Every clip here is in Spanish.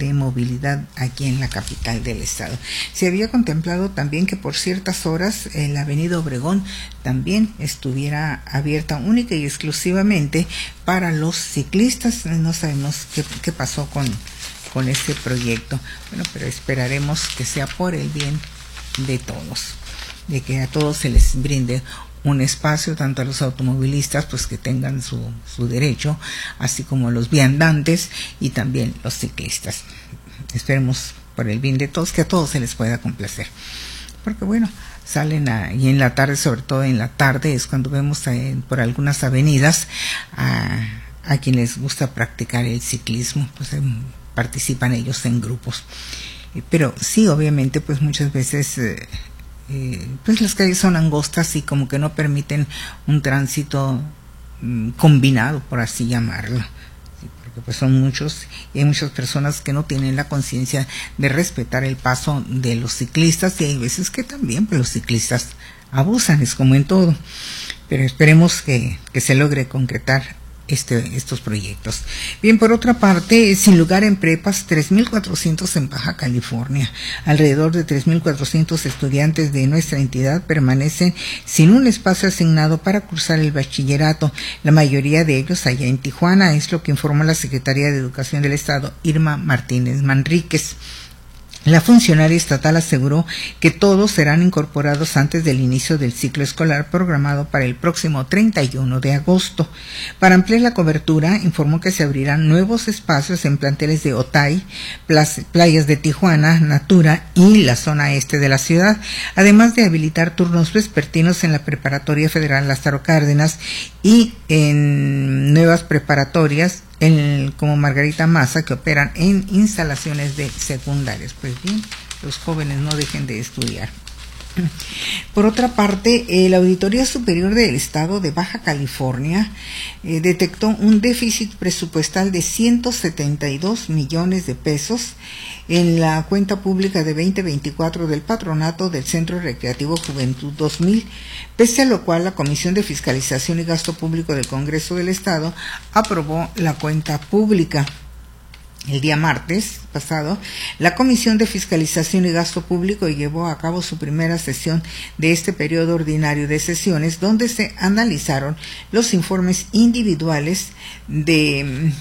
de movilidad aquí en la capital del estado. Se había contemplado también que por ciertas horas la avenida Obregón también estuviera abierta única y exclusivamente para los ciclistas. No sabemos qué pasó con este proyecto. Bueno, pero esperaremos que sea por el bien de todos, de que a todos se les brinde un espacio, tanto a los automovilistas, pues que tengan su derecho, así como a los viandantes y también los ciclistas. Esperemos por el bien de todos, que a todos se les pueda complacer. Porque bueno, salen y en la tarde, sobre todo en la tarde, es cuando vemos por algunas avenidas a quienes les gusta practicar el ciclismo, pues participan ellos en grupos. Pero sí, obviamente, pues muchas veces pues las calles son angostas y como que no permiten un tránsito combinado, por así llamarlo, ¿sí? Porque pues son muchos y hay muchas personas que no tienen la conciencia de respetar el paso de los ciclistas, y hay veces que también pues los ciclistas abusan, es como en todo, pero esperemos que se logre concretar estos proyectos. Bien, por otra parte, sin lugar en prepas, 3.400 en Baja California. Alrededor de 3.400 estudiantes de nuestra entidad permanecen sin un espacio asignado para cursar el bachillerato, la mayoría de ellos allá en Tijuana, es lo que informó la Secretaría de Educación del Estado, Irma Martínez Manríquez. La funcionaria estatal aseguró que todos serán incorporados antes del inicio del ciclo escolar programado para el próximo 31 de agosto. Para ampliar la cobertura, informó que se abrirán nuevos espacios en planteles de Otay, playas de Tijuana, Natura y la zona este de la ciudad, además de habilitar turnos vespertinos en la Preparatoria Federal Lázaro Cárdenas y en nuevas preparatorias como Margarita Maza, que operan en instalaciones de secundarias. Pues bien, los jóvenes no dejen de estudiar. Por otra parte, la Auditoría Superior del Estado de Baja California detectó un déficit presupuestal de 172 millones de pesos en la cuenta pública de 2024 del Patronato del Centro Recreativo Juventud 2000, pese a lo cual la Comisión de Fiscalización y Gasto Público del Congreso del Estado aprobó la cuenta pública. El día martes pasado, la Comisión de Fiscalización y Gasto Público llevó a cabo su primera sesión de este periodo ordinario de sesiones, donde se analizaron los informes individuales de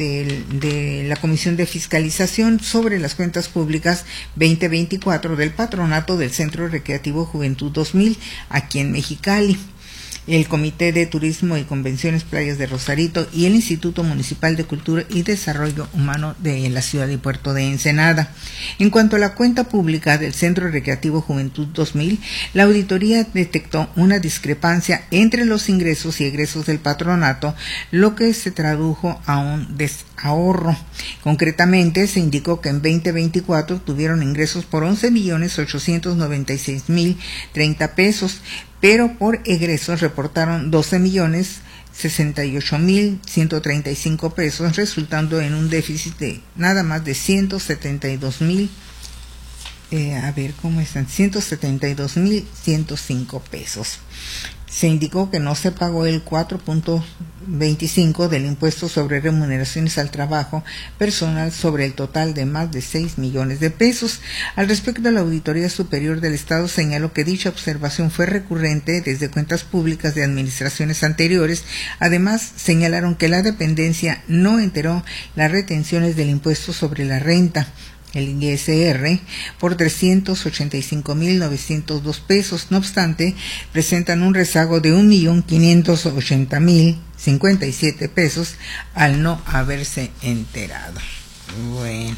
la Comisión de Fiscalización sobre las cuentas públicas 2024 del Patronato del Centro Recreativo Juventud 2000 aquí en Mexicali, el Comité de Turismo y Convenciones Playas de Rosarito y el Instituto Municipal de Cultura y Desarrollo Humano de la Ciudad y Puerto de Ensenada. En cuanto a la cuenta pública del Centro Recreativo Juventud 2000, la auditoría detectó una discrepancia entre los ingresos y egresos del patronato, lo que se tradujo a un desahorro. Concretamente, se indicó que en 2024 tuvieron ingresos por 11.896.030 pesos, pero por egresos reportaron 12.068.135 pesos, resultando en un déficit de nada más de 172.105 pesos. Se indicó que no se pagó el 4.25 del impuesto sobre remuneraciones al trabajo personal sobre el total de más de 6 millones de pesos. Al respecto, la Auditoría Superior del Estado señaló que dicha observación fue recurrente desde cuentas públicas de administraciones anteriores. Además, señalaron que la dependencia no enteró las retenciones del impuesto sobre la renta, el ISR, por 385.902 pesos. No obstante, presentan un rezago de 1.580.057 pesos al no haberse enterado. Bueno,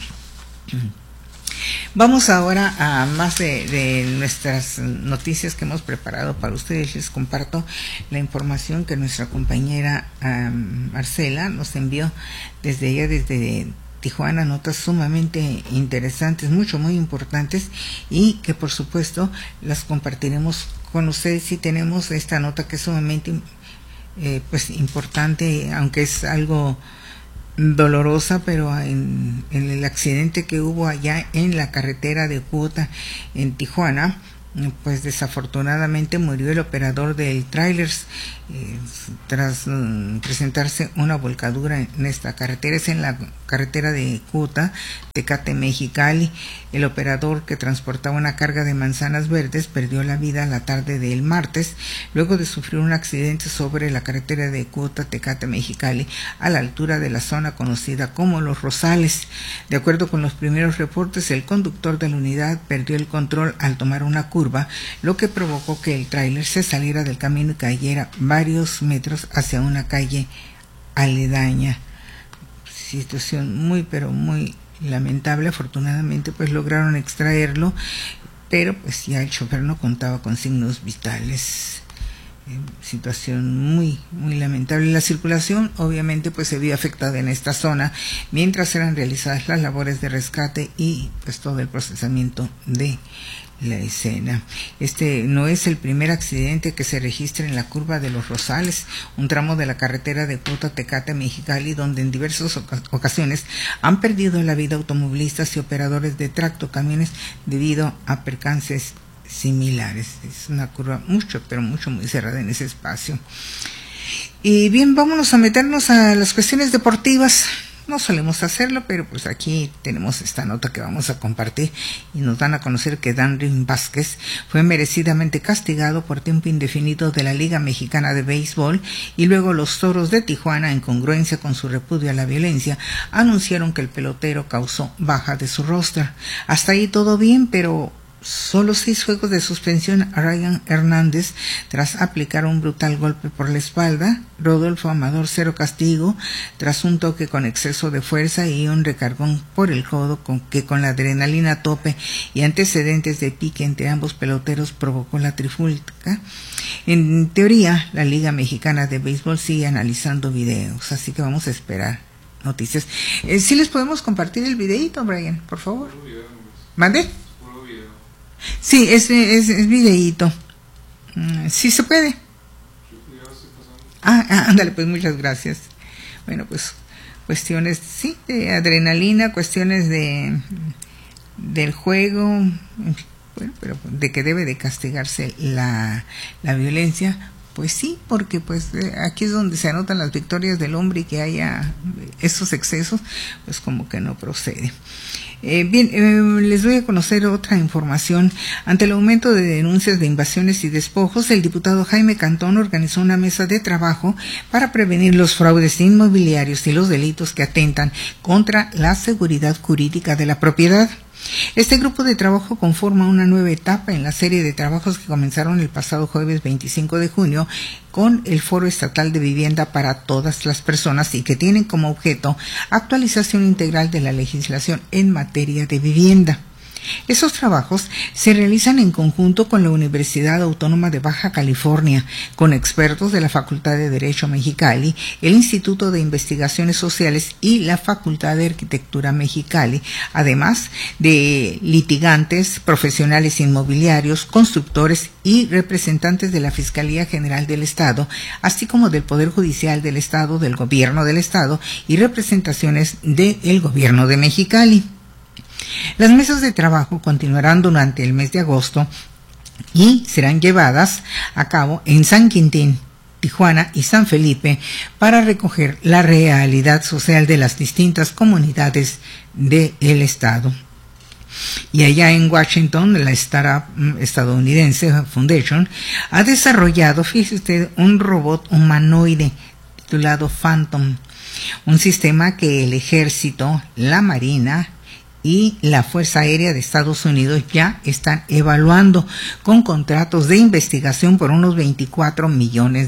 vamos ahora a más de nuestras noticias que hemos preparado para ustedes. Les comparto la información que nuestra compañera Marcela nos envió desde allá, desde Tijuana, notas sumamente interesantes, muy importantes, y que por supuesto las compartiremos con ustedes. Y tenemos esta nota que es sumamente pues importante, aunque es algo dolorosa, pero en el accidente que hubo allá en la carretera de Cuota en Tijuana, pues desafortunadamente murió el operador del tráiler tras presentarse una volcadura en esta carretera. Es en la carretera de Cuta, Tecate, Mexicali. El operador que transportaba una carga de manzanas verdes perdió la vida la tarde del martes, luego de sufrir un accidente sobre la carretera de Cuta, Tecate, Mexicali, a la altura de la zona conocida como Los Rosales. De acuerdo con los primeros reportes, el conductor de la unidad perdió el control al tomar una curva, lo que provocó que el tráiler se saliera del camino y cayera varios metros hacia una calle aledaña. Situación muy pero muy lamentable. Afortunadamente pues lograron extraerlo, pero pues ya el chofer no contaba con signos vitales. Situación muy lamentable. La circulación obviamente pues se vio afectada en esta zona mientras eran realizadas las labores de rescate y pues todo el procesamiento de la escena. Este no es el primer accidente que se registra en la curva de Los Rosales, un tramo de la carretera de Cuta, Tecate, Mexicali, donde en diversas ocasiones han perdido la vida automovilistas y operadores de tractocamiones debido a percances similares. Es una curva muy cerrada en ese espacio. Y bien, vámonos a meternos a las cuestiones deportivas. No solemos hacerlo, pero pues aquí tenemos esta nota que vamos a compartir y nos dan a conocer que Darwin Vázquez fue merecidamente castigado por tiempo indefinido de la Liga Mexicana de Béisbol, y luego los Toros de Tijuana, en congruencia con su repudio a la violencia, anunciaron que el pelotero causó baja de su roster. Hasta ahí todo bien, pero solo 6 juegos de suspensión a Ryan Hernández tras aplicar un brutal golpe por la espalda. Rodolfo Amador 0 castigo tras un toque con exceso de fuerza y un recargón por el codo que con la adrenalina a tope y antecedentes de pique entre ambos peloteros provocó la trifulca. En teoría, la Liga Mexicana de Béisbol sigue analizando videos, así que vamos a esperar noticias. ¿Sí les podemos compartir el videíto, Brian, por favor? ¿Mande? Sí, es videíto. Sí se puede. Ándale, pues muchas gracias. Bueno, pues cuestiones, sí, de adrenalina, cuestiones del juego, bueno, pero de que debe de castigarse la violencia, pues sí, porque pues aquí es donde se anotan las victorias del hombre, y que haya estos excesos, pues como que no procede. Les doy a conocer otra información. Ante el aumento de denuncias de invasiones y despojos, el diputado Jaime Cantón organizó una mesa de trabajo para prevenir los fraudes inmobiliarios y los delitos que atentan contra la seguridad jurídica de la propiedad. Este grupo de trabajo conforma una nueva etapa en la serie de trabajos que comenzaron el pasado jueves 25 de junio con el Foro Estatal de Vivienda para todas las personas, y que tienen como objeto actualización integral de la legislación en materia de vivienda. Esos trabajos se realizan en conjunto con la Universidad Autónoma de Baja California, con expertos de la Facultad de Derecho Mexicali, el Instituto de Investigaciones Sociales y la Facultad de Arquitectura Mexicali, además de litigantes, profesionales inmobiliarios, constructores y representantes de la Fiscalía General del Estado, así como del Poder Judicial del Estado, del Gobierno del Estado y representaciones del Gobierno de Mexicali. Las mesas de trabajo continuarán durante el mes de agosto y serán llevadas a cabo en San Quintín, Tijuana y San Felipe para recoger la realidad social de las distintas comunidades del estado. Y allá en Washington, la startup estadounidense Foundation ha desarrollado, fíjese usted, un robot humanoide titulado Phantom, un sistema que el Ejército, la Marina y la Fuerza Aérea de Estados Unidos ya están evaluando, con contratos de investigación por unos $24 millones.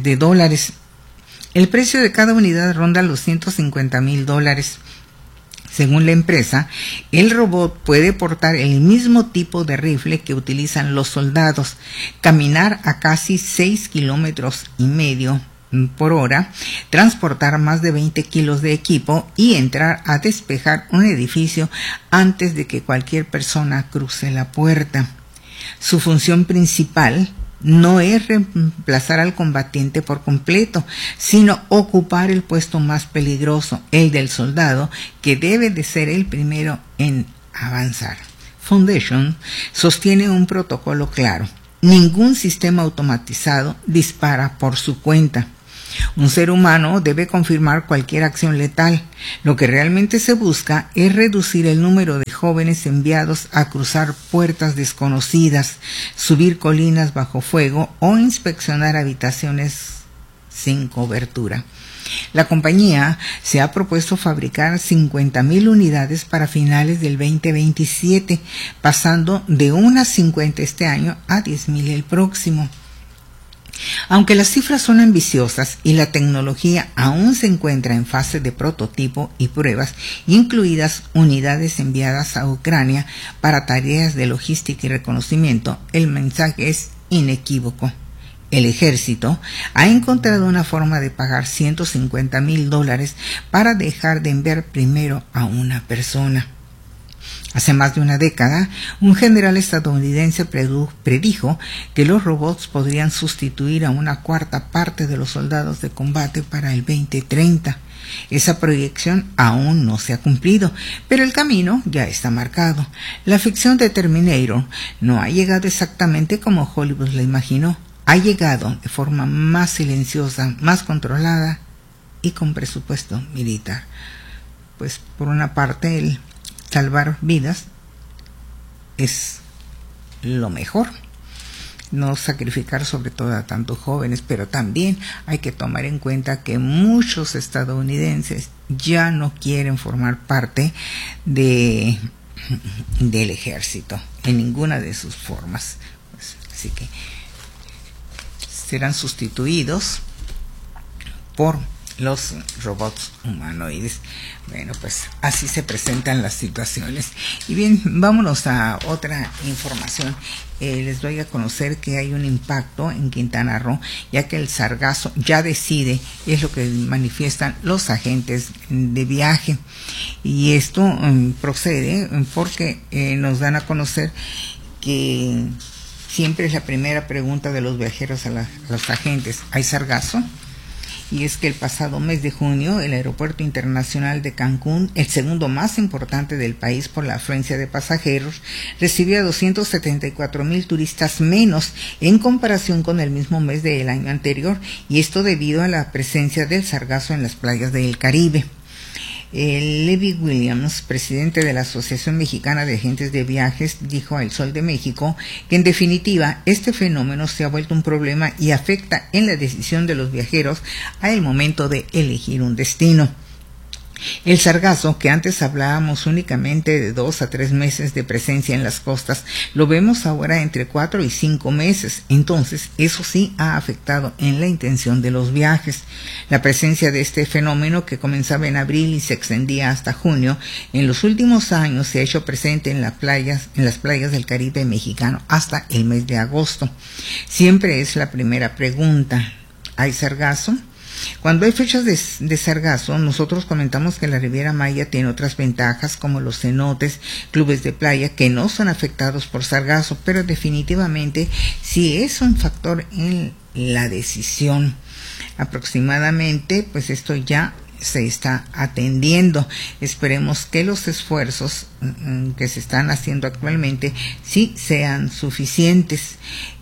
El precio de cada unidad ronda los $150,000. Según la empresa, el robot puede portar el mismo tipo de rifle que utilizan los soldados, caminar a casi 6,5 kilómetros por hora, transportar más de 20 kilos de equipo y entrar a despejar un edificio antes de que cualquier persona cruce la puerta. Su función principal no es reemplazar al combatiente por completo, sino ocupar el puesto más peligroso, el del soldado, que debe de ser el primero en avanzar. Foundation sostiene un protocolo claro: ningún sistema automatizado dispara por su cuenta. Un ser humano debe confirmar cualquier acción letal. Lo que realmente se busca es reducir el número de jóvenes enviados a cruzar puertas desconocidas, subir colinas bajo fuego o inspeccionar habitaciones sin cobertura. La compañía se ha propuesto fabricar 50,000 unidades para finales del 2027, pasando de unas 50 este año a 10,000 el próximo. Aunque las cifras son ambiciosas y la tecnología aún se encuentra en fase de prototipo y pruebas, incluidas unidades enviadas a Ucrania para tareas de logística y reconocimiento, el mensaje es inequívoco. El ejército ha encontrado una forma de pagar $150,000 para dejar de enviar primero a una persona. Hace más de una década, un general estadounidense predijo que los robots podrían sustituir a una cuarta parte de los soldados de combate para el 2030. Esa proyección aún no se ha cumplido, pero el camino ya está marcado. La ficción de Terminator no ha llegado exactamente como Hollywood la imaginó. Ha llegado de forma más silenciosa, más controlada y con presupuesto militar. Pues por una parte el salvar vidas es lo mejor, no sacrificar sobre todo a tantos jóvenes, pero también hay que tomar en cuenta que muchos estadounidenses ya no quieren formar parte del ejército en ninguna de sus formas. Pues, así que serán sustituidos por los robots humanoides. Bueno, pues así se presentan las situaciones. Y bien, vámonos a otra información. Les doy a conocer que hay un impacto en Quintana Roo, ya que el sargazo ya decide, es lo que manifiestan los agentes de viaje. Y esto procede porque nos dan a conocer que siempre es la primera pregunta de los viajeros a los agentes: ¿hay sargazo? Y es que el pasado mes de junio, el Aeropuerto Internacional de Cancún, el segundo más importante del país por la afluencia de pasajeros, recibió a 274,000 turistas menos en comparación con el mismo mes del año anterior, y esto debido a la presencia del sargazo en las playas del Caribe. Levi Williams, presidente de la Asociación Mexicana de Agentes de Viajes, dijo a El Sol de México que en definitiva este fenómeno se ha vuelto un problema y afecta en la decisión de los viajeros al momento de elegir un destino. El sargazo, que antes hablábamos únicamente de 2 a 3 meses de presencia en las costas, lo vemos ahora entre 4 y 5 meses. Entonces, eso sí ha afectado en la intención de los viajes. La presencia de este fenómeno, que comenzaba en abril y se extendía hasta junio, en los últimos años se ha hecho presente en las playas del Caribe mexicano hasta el mes de agosto. Siempre es la primera pregunta: ¿hay sargazo? Cuando hay fechas de sargazo, nosotros comentamos que la Riviera Maya tiene otras ventajas, como los cenotes, clubes de playa, que no son afectados por sargazo, pero definitivamente sí es un factor en la decisión. Aproximadamente, pues esto ya se está atendiendo. Esperemos que los esfuerzos que se están haciendo actualmente sí sean suficientes.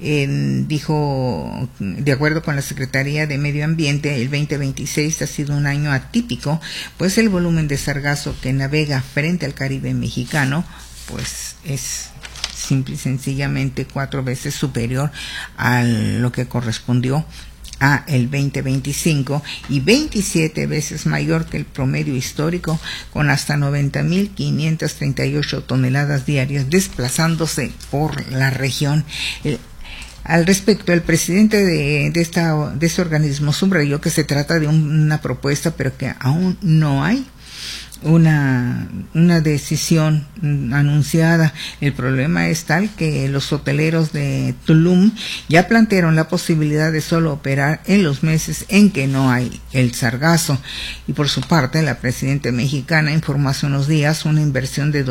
Dijo, de acuerdo con la Secretaría de Medio Ambiente, el 2026 ha sido un año atípico, pues el volumen de sargazo que navega frente al Caribe mexicano pues es simple y sencillamente 4 veces superior a lo que correspondió a el 2025 y 27 veces mayor que el promedio histórico, con hasta 90,538 toneladas diarias desplazándose por la región. Al respecto, el presidente de este organismo subrayó que se trata de una propuesta, pero que aún no hay una decisión anunciada. El problema es tal que los hoteleros de Tulum ya plantearon la posibilidad de solo operar en los meses en que no hay el sargazo. Y por su parte, la presidenta mexicana informó hace unos días una inversión de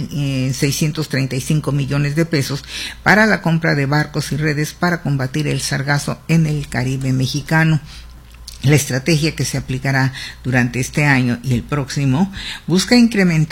2,635 millones de pesos para la compra de barcos y redes para combatir el sargazo en el Caribe mexicano. La estrategia, que se aplicará durante este año y el próximo, busca incrementar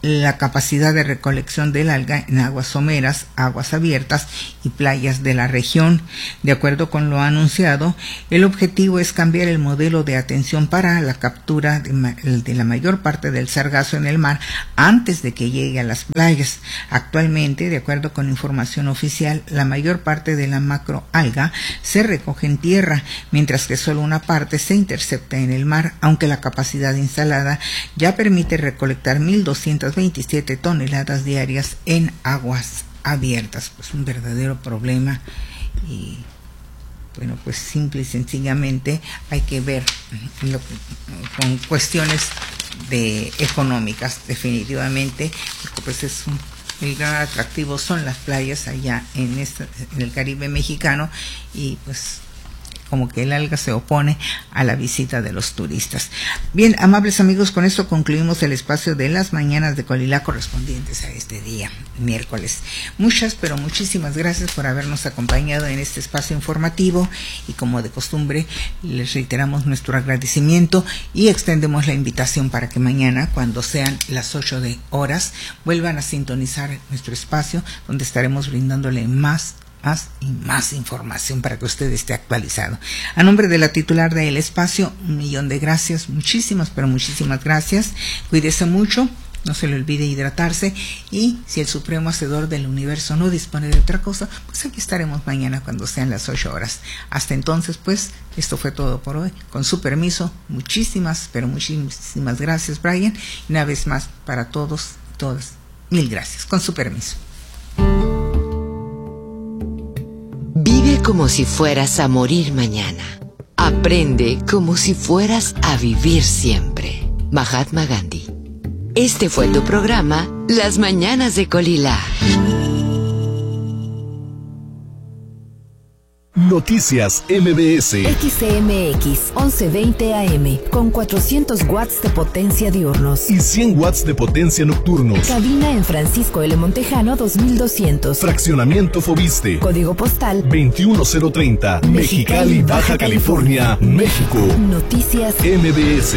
la capacidad de recolección del alga en aguas someras, aguas abiertas y playas de la región. De acuerdo con lo anunciado, el objetivo es cambiar el modelo de atención para la captura de la mayor parte del sargazo en el mar antes de que llegue a las playas. Actualmente, de acuerdo con información oficial, la mayor parte de la macroalga se recoge en tierra, mientras que solo una parte se intercepta en el mar, aunque la capacidad instalada ya permite recolectar 1.227 toneladas diarias en aguas abiertas. Pues un verdadero problema y bueno, pues simple y sencillamente hay que ver con cuestiones económicas definitivamente, porque pues el gran atractivo son las playas allá en el Caribe mexicano y pues como que el alga se opone a la visita de los turistas. Bien, amables amigos, con esto concluimos el espacio de las mañanas de Colilá correspondientes a este día, miércoles. Muchas, pero muchísimas gracias por habernos acompañado en este espacio informativo y como de costumbre les reiteramos nuestro agradecimiento y extendemos la invitación para que mañana, cuando sean las 8 horas, vuelvan a sintonizar nuestro espacio donde estaremos brindándole más y más información para que usted esté actualizado. A nombre de la titular del espacio, 1.000.000 de gracias, muchísimas, pero muchísimas gracias. Cuídese mucho, no se le olvide hidratarse y si el Supremo Hacedor del Universo no dispone de otra cosa, pues aquí estaremos mañana cuando sean las 8 horas. Hasta entonces, pues, esto fue todo por hoy. Con su permiso, muchísimas, pero muchísimas gracias, Brian. Y una vez más, para todos y todas, 1.000 gracias. Con su permiso. Vive como si fueras a morir mañana. Aprende como si fueras a vivir siempre. Mahatma Gandhi. Este fue tu programa, Las Mañanas de Colilá. Noticias MBS. XCMX 1120 AM con 400 watts de potencia diurnos y 100 watts de potencia nocturnos. Cabina en Francisco L. Montejano 2200. Fraccionamiento Fobiste. Código postal 21030. Mexicali, Baja California, México. Noticias MBS.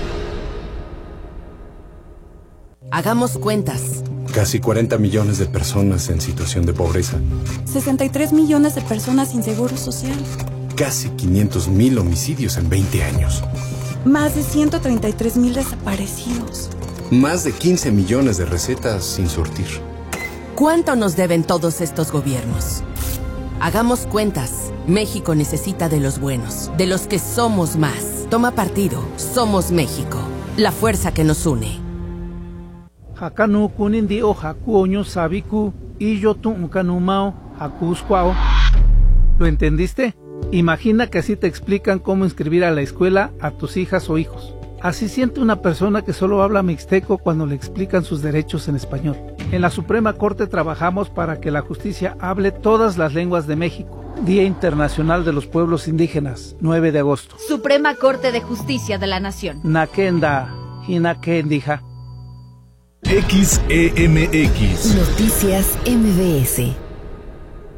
Hagamos cuentas. Casi 40 millones de personas en situación de pobreza. 63 millones de personas sin seguro social. Casi 500,000 homicidios en 20 años. Más de 133,000 desaparecidos. Más de 15 millones de recetas sin surtir. ¿Cuánto nos deben todos estos gobiernos? Hagamos cuentas. México necesita de los buenos, de los que somos más. Toma partido. Somos México. La fuerza que nos une. Hakanu kunindi o hakuoño sabiku y yo tu kanumao hakusquao. ¿Lo entendiste? Imagina que así te explican cómo inscribir a la escuela a tus hijas o hijos. Así siente una persona que solo habla mixteco cuando le explican sus derechos en español. En la Suprema Corte trabajamos para que la justicia hable todas las lenguas de México. Día Internacional de los Pueblos Indígenas, 9 de agosto. Suprema Corte de Justicia de la Nación. Nakenda, Hinakendija. XEMX. Noticias MBS.